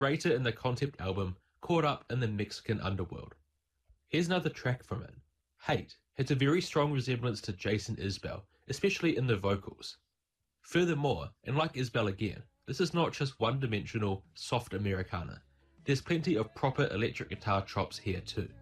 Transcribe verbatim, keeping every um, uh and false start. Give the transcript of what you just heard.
greater in the concept album Caught Up in the Mexican Underworld. Here's another track from it. Hate has a very strong resemblance to Jason Isbell, especially in the vocals. Furthermore, and like Isbell again, this is not just one-dimensional, soft Americana. There's plenty of proper electric guitar chops here too.